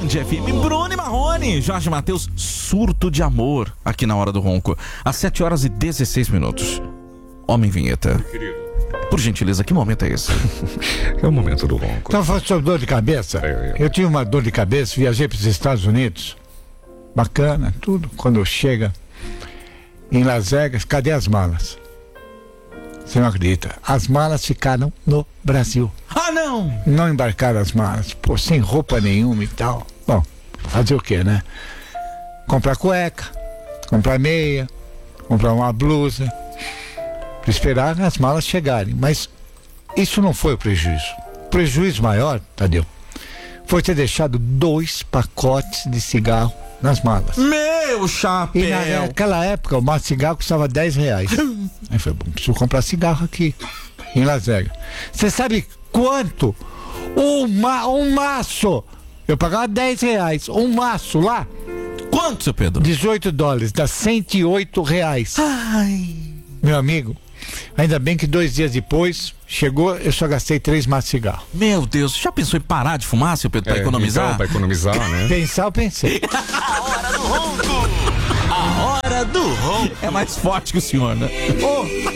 FM. Bruno e Marrone, Jorge Mateus, surto de amor aqui na Hora do Ronco. Às 7h16. Homem Vinheta. Querido. Por gentileza, que momento é esse? É o momento do Ronco. Então, falando sobre dor de cabeça, eu tive uma dor de cabeça, viajei para os Estados Unidos. Bacana, tudo. Quando chega em Las Vegas, cadê as malas? Você não acredita? As malas ficaram no Brasil. Ah, não! Não embarcaram as malas. Pô, sem roupa nenhuma e tal. Bom, fazer o quê, né? Comprar cueca, comprar meia, comprar uma blusa. Esperar as malas chegarem. Mas isso não foi o prejuízo. O prejuízo maior, Tadeu, foi ter deixado 2 pacotes de cigarro nas malas. Meu chapéu! E naquela época o maço de cigarro custava R$10. Aí eu falei, bom, preciso comprar cigarro aqui em Las Vegas. Você sabe quanto? Um maço! Eu pagava R$10. Um maço lá. Quanto, seu Pedro? $18, dá R$108. Ai. Meu amigo, ainda bem que 2 dias depois chegou, eu só gastei 3 maços de cigarro. Meu Deus, já pensou em parar de fumar, seu Pedro, pra economizar? Então, pra economizar, né? Pensar, eu pensei. A Hora do Ronco. A Hora do Ronco. É mais forte que o senhor, né?